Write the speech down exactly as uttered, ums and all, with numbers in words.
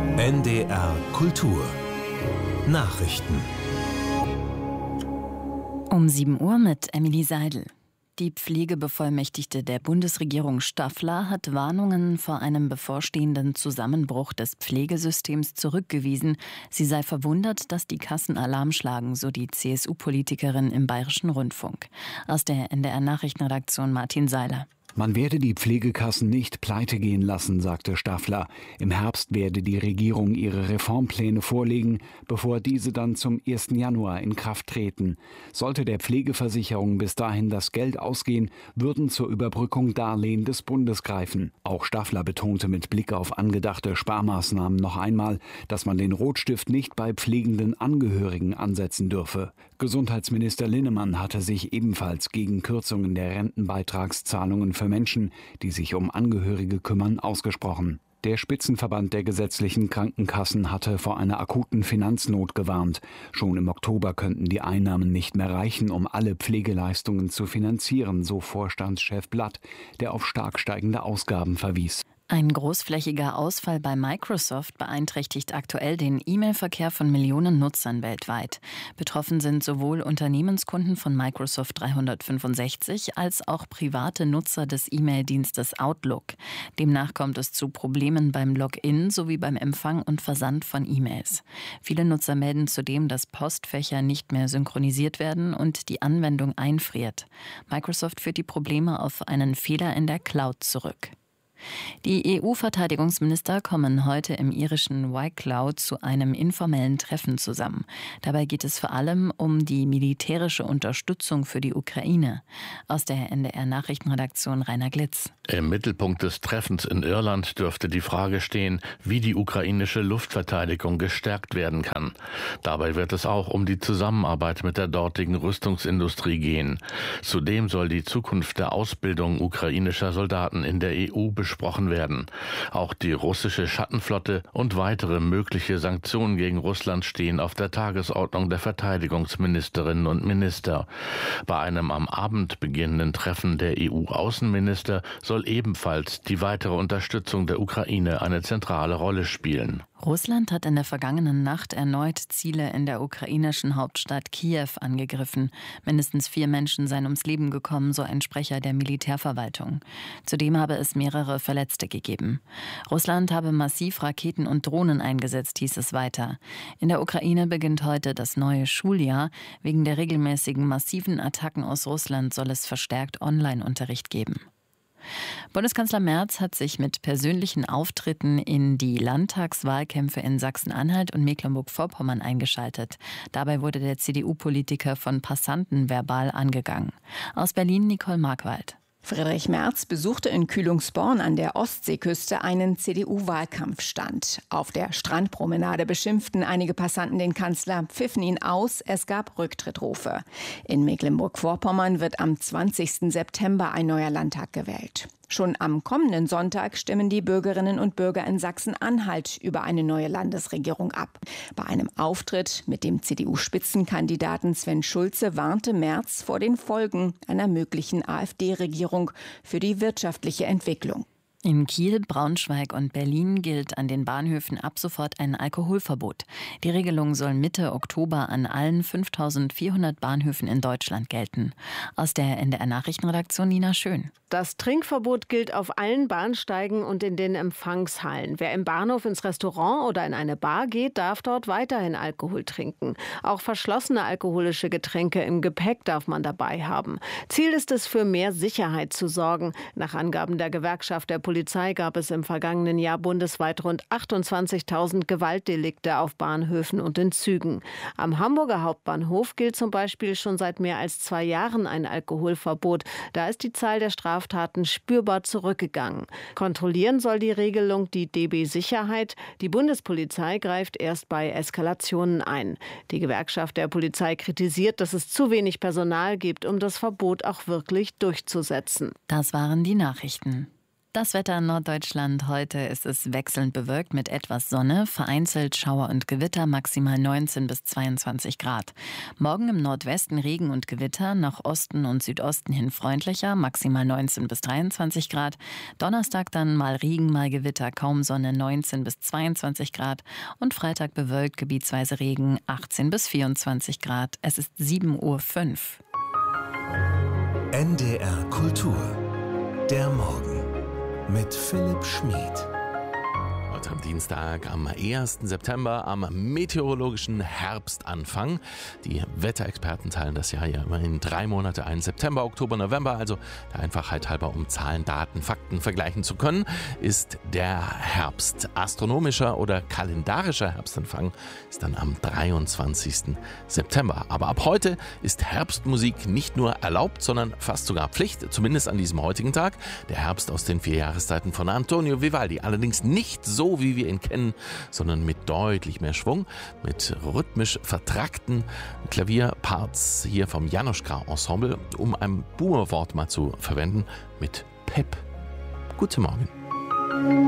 N D R Kultur Nachrichten. Um sieben Uhr mit Emily Seidel. Die Pflegebevollmächtigte der Bundesregierung Staffler hat Warnungen vor einem bevorstehenden Zusammenbruch des Pflegesystems zurückgewiesen. Sie sei verwundert, dass die Kassen Alarm schlagen, so die C S U-Politikerin im Bayerischen Rundfunk. Aus der N D R-Nachrichtenredaktion Martin Seiler. Man werde die Pflegekassen nicht pleite gehen lassen, sagte Staffler. Im Herbst werde die Regierung ihre Reformpläne vorlegen, bevor diese dann zum ersten Januar in Kraft treten. Sollte der Pflegeversicherung bis dahin das Geld ausgehen, würden zur Überbrückung Darlehen des Bundes greifen. Auch Staffler betonte mit Blick auf angedachte Sparmaßnahmen noch einmal, dass man den Rotstift nicht bei pflegenden Angehörigen ansetzen dürfe. Gesundheitsminister Linnemann hatte sich ebenfalls gegen Kürzungen der Rentenbeitragszahlungen für Menschen, die sich um Angehörige kümmern, ausgesprochen. Der Spitzenverband der gesetzlichen Krankenkassen hatte vor einer akuten Finanznot gewarnt. Schon im Oktober könnten die Einnahmen nicht mehr reichen, um alle Pflegeleistungen zu finanzieren, so Vorstandschef Blatt, der auf stark steigende Ausgaben verwies. Ein großflächiger Ausfall bei Microsoft beeinträchtigt aktuell den E-Mail-Verkehr von Millionen Nutzern weltweit. Betroffen sind sowohl Unternehmenskunden von Microsoft dreihundertfünfundsechzig als auch private Nutzer des E-Mail-Dienstes Outlook. Demnach kommt es zu Problemen beim Login sowie beim Empfang und Versand von E-Mails. Viele Nutzer melden zudem, dass Postfächer nicht mehr synchronisiert werden und die Anwendung einfriert. Microsoft führt die Probleme auf einen Fehler in der Cloud zurück. Die E U-Verteidigungsminister kommen heute im irischen Wicklow zu einem informellen Treffen zusammen. Dabei geht es vor allem um die militärische Unterstützung für die Ukraine. Aus der N D R-Nachrichtenredaktion Rainer Glitz. Im Mittelpunkt des Treffens in Irland dürfte die Frage stehen, wie die ukrainische Luftverteidigung gestärkt werden kann. Dabei wird es auch um die Zusammenarbeit mit der dortigen Rüstungsindustrie gehen. Zudem soll die Zukunft der Ausbildung ukrainischer Soldaten in der E U besprochen werden. Auch die russische Schattenflotte und weitere mögliche Sanktionen gegen Russland stehen auf der Tagesordnung der Verteidigungsministerinnen und Minister. Bei einem am Abend beginnenden Treffen der E U-Außenminister soll ebenfalls die weitere Unterstützung der Ukraine eine zentrale Rolle spielen. Russland hat in der vergangenen Nacht erneut Ziele in der ukrainischen Hauptstadt Kiew angegriffen. Mindestens vier Menschen seien ums Leben gekommen, so ein Sprecher der Militärverwaltung. Zudem habe es mehrere Verletzte gegeben. Russland habe massiv Raketen und Drohnen eingesetzt, hieß es weiter. In der Ukraine beginnt heute das neue Schuljahr. Wegen der regelmäßigen massiven Attacken aus Russland soll es verstärkt Online-Unterricht geben. Bundeskanzler Merz hat sich mit persönlichen Auftritten in die Landtagswahlkämpfe in Sachsen-Anhalt und Mecklenburg-Vorpommern eingeschaltet. Dabei wurde der C D U-Politiker von Passanten verbal angegangen. Aus Berlin Nicole Markwald. Friedrich Merz besuchte in Kühlungsborn an der Ostseeküste einen C D U-Wahlkampfstand. Auf der Strandpromenade beschimpften einige Passanten den Kanzler, pfiffen ihn aus, es gab Rücktrittrufe. In Mecklenburg-Vorpommern wird am zwanzigsten September ein neuer Landtag gewählt. Schon am kommenden Sonntag stimmen die Bürgerinnen und Bürger in Sachsen-Anhalt über eine neue Landesregierung ab. Bei einem Auftritt mit dem C D U-Spitzenkandidaten Sven Schulze warnte Merz vor den Folgen einer möglichen AfD-Regierung für die wirtschaftliche Entwicklung. In Kiel, Braunschweig und Berlin gilt an den Bahnhöfen ab sofort ein Alkoholverbot. Die Regelung soll Mitte Oktober an allen fünftausendvierhundert Bahnhöfen in Deutschland gelten. Aus der N D R-Nachrichtenredaktion Nina Schön. Das Trinkverbot gilt auf allen Bahnsteigen und in den Empfangshallen. Wer im Bahnhof ins Restaurant oder in eine Bar geht, darf dort weiterhin Alkohol trinken. Auch verschlossene alkoholische Getränke im Gepäck darf man dabei haben. Ziel ist es, für mehr Sicherheit zu sorgen. Nach Angaben der Gewerkschaft der Polizei gab es im vergangenen Jahr bundesweit rund achtundzwanzigtausend Gewaltdelikte auf Bahnhöfen und in Zügen. Am Hamburger Hauptbahnhof gilt zum Beispiel schon seit mehr als zwei Jahren ein Alkoholverbot. Da ist die Zahl der Straftaten spürbar zurückgegangen. Kontrollieren soll die Regelung die D B Sicherheit. Die Bundespolizei greift erst bei Eskalationen ein. Die Gewerkschaft der Polizei kritisiert, dass es zu wenig Personal gibt, um das Verbot auch wirklich durchzusetzen. Das waren die Nachrichten. Das Wetter in Norddeutschland. Heute ist es wechselnd bewölkt mit etwas Sonne, vereinzelt Schauer und Gewitter, maximal neunzehn bis zweiundzwanzig Grad. Morgen im Nordwesten Regen und Gewitter, nach Osten und Südosten hin freundlicher, maximal neunzehn bis dreiundzwanzig Grad. Donnerstag dann mal Regen, mal Gewitter, kaum Sonne, neunzehn bis zweiundzwanzig Grad. Und Freitag bewölkt, gebietsweise Regen, achtzehn bis vierundzwanzig Grad. Es ist sieben Uhr fünf. N D R Kultur. Der Morgen. Mit Philipp Schmid. Heute am Dienstag, am ersten September, am meteorologischen Herbstanfang. Die Wetterexperten teilen das Jahr ja immer in drei Monate ein. September, Oktober, November. Also der Einfachheit halber, um Zahlen, Daten, Fakten vergleichen zu können, ist der Herbst. Astronomischer oder kalendarischer Herbstanfang ist dann am dreiundzwanzigsten September. Aber ab heute ist Herbstmusik nicht nur erlaubt, sondern fast sogar Pflicht, zumindest an diesem heutigen Tag. Der Herbst aus den vier Jahreszeiten von Antonio Vivaldi. Allerdings nicht so, wie wir ihn kennen, sondern mit deutlich mehr Schwung, mit rhythmisch vertrackten Klavierparts hier vom Januszka Ensemble, um ein Boomer-Wort mal zu verwenden, mit Pep. Guten Morgen.